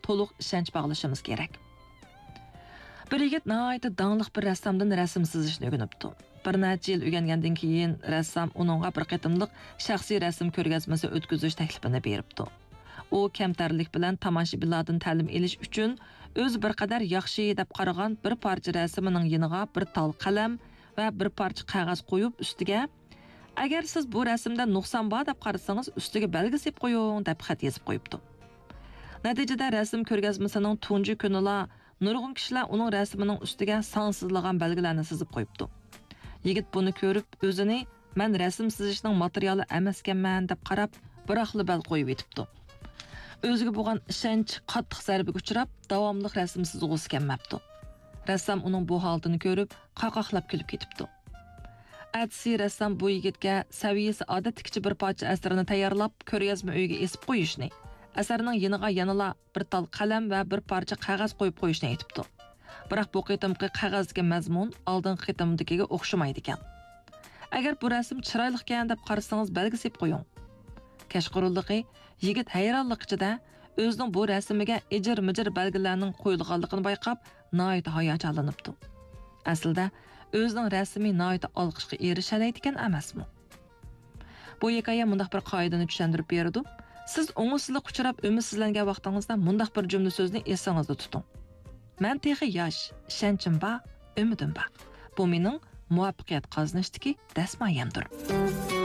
to'liq ishonch bog'lashimiz kerak. Bir yigit nihoyatda danglik bir rassamdan rasm chizishni o'rganibdi. Bir necha yil o'rgangandan keyin rassam uningga bir qitimliq shaxsiy rasm ko'rgazmasi o'tkazish taklifini beribdi. U kamtarlik bilan tomoshabinlardan ta'lim olish uchun o'zi bir qadar yaxshi deb qaragan bir parcha rasmining yiniga bir tal qalam va bir parcha qog'oz qo'yib ustiga agar siz bu rasmda nuqson bor deb qarasangiz ustiga belgi sepib qo'ying deb xat yozib qo'yibdi. Natijada rasm ko'rgazmasining tunji kunila nurg'un kishilar uning rasmining ustiga sonsizlagan belgilarni chizib qo'yibdi. Yigit buni ko'rib o'zini men rasm chizishning materiali emaskanman deb qarab biroqli bel qo'yib yetibdi. O'ziga bo'lgan ishonch qattiq zarbaga uchrab, davomli rasm chizg'usi kelmabdi. Rassam uning bu holatini ko'rib, qaqoqlab kulib ketibdi. Atsi rassam bu yigitga saviyasi odatdagi bir parcha asarni tayyorlab, ko'rgazma uyiga esib qo'yishni, asarning yiniga yanala bir tal qalam va bir parcha qog'oz qo'yib qo'yishni aytibdi. Biroq bu qitimqi qog'ozga mazmun oldingi qitimdagiga o'xshamaydi ekan. Agar bu rasm chiroyli ekan deb qarasangiz belgi sepib qo'ying. Kashqurulliqi yigit hayronlik ichida o'zining bu rasmiga ijir-mijir belgilarning qo'yilganligini bayqab, nihoyat hayajonlanibdi. Aslida o'zining rasmi nihoyat olqishga erishalaydi ekan emasmi? Bu hikoya mundaq bir qoidani tushuntirib berdi. Siz o'ng'usizlik uchrab umidsizlangan vaqtingizda mundaq bir jumla so'zni esingizda tuting. Men texi yosh, ishonchim bor, umidim bor. Bu mening muvaffaqiyat qozonishdagi dasmoyamdir.